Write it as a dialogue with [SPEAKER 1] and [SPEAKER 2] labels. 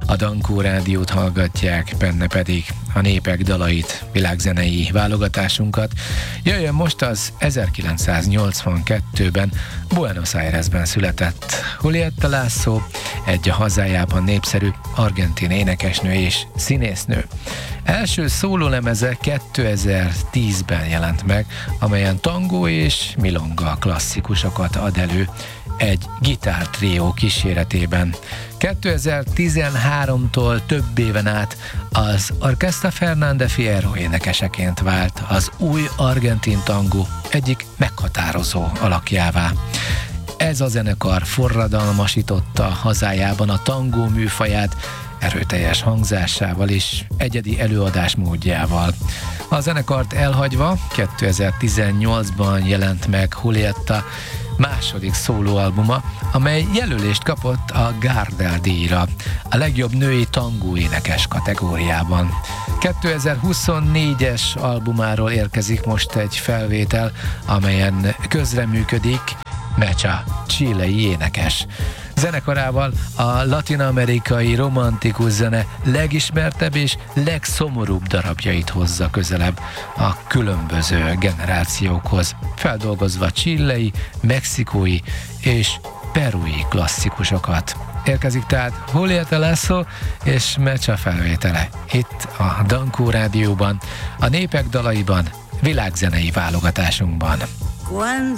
[SPEAKER 1] A Dankó Rádiót hallgatják, benne pedig a népek dalait, világzenei válogatásunkat. Jöjjön most az 1982-ben Buenos Airesben született Julieta Lasso, egy a hazájában népszerű argentin énekesnő és színésznő. Első szólólemeze 2010-ben jelent meg, amelyen tangó és milonga klasszikusokat ad elő egy gitártrió kíséretében. 2013-tól több éven át az Orquesta Fernández Fierro énekeseként vált az új argentin tangó egyik meghatározó alakjává. Ez a zenekar forradalmasította hazájában a tangó műfaját, erőteljes hangzásával és egyedi előadásmódjával. A zenekart elhagyva 2018-ban jelent meg Julieta második szólóalbuma, amely jelölést kapott a Gardel díjra, a legjobb női tangó énekes kategóriában. 2024-es albumáról érkezik most egy felvétel, amelyen közreműködik Mecha, chilei énekes. Zenekarával a latin-amerikai romantikus zene legismertebb és legszomorúbb darabjait hozza közelebb a különböző generációkhoz, feldolgozva chilei, mexikói és perui klasszikusokat. Érkezik tehát Julieta Lasso és Mecha felvétele itt a Dankó Rádióban, a népek dalaiban, világzenei válogatásunkban.